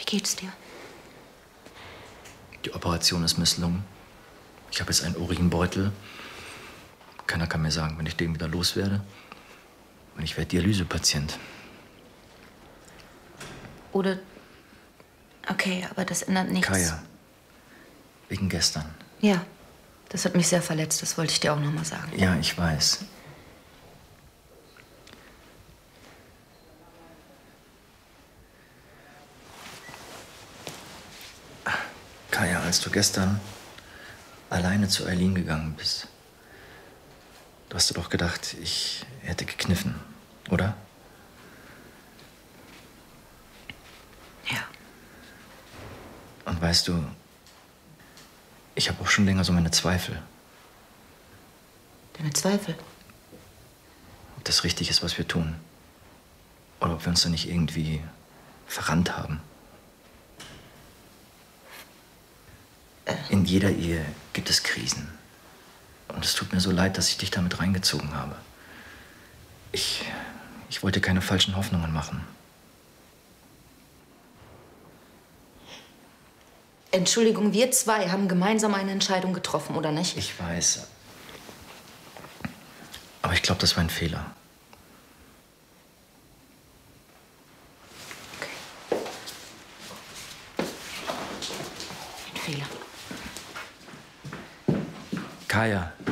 geht's dir? Die Operation ist misslungen. Ich habe jetzt einen Urinbeutel. Keiner kann mir sagen, wenn ich den wieder loswerde. Und ich werde Dialysepatient. Oder... Okay, aber das ändert nichts. Kaya, wegen gestern. Ja, das hat mich sehr verletzt. Das wollte ich dir auch noch mal sagen. Ja, ich weiß. Kaya, als du gestern alleine zu Eileen gegangen bist, du hast doch gedacht, ich hätte gekniffen, oder? Ja. Und weißt du, ich habe auch schon länger so meine Zweifel. Deine Zweifel? Ob das richtig ist, was wir tun. Oder ob wir uns da nicht irgendwie verrannt haben. In jeder Ehe gibt es Krisen. Und es tut mir so leid, dass ich dich damit reingezogen habe. Ich wollte keine falschen Hoffnungen machen. Entschuldigung, wir zwei haben gemeinsam eine Entscheidung getroffen, oder nicht? Ich weiß. Aber ich glaube, das war ein Fehler. Okay. Ein Fehler. Kaya.